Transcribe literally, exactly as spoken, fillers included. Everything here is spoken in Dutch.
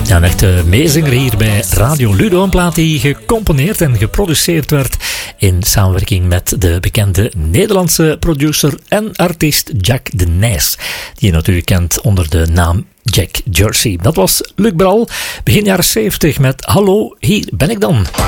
Ja, een echte meezinger hier bij Radio Ludo. Een plaat die gecomponeerd en geproduceerd werd in samenwerking met de bekende Nederlandse producer en artiest Jack de Nijs, die je natuurlijk kent onder de naam Jack Jersey. Dat was Luc Bral, begin jaren zeventig met Hallo, hier ben ik dan.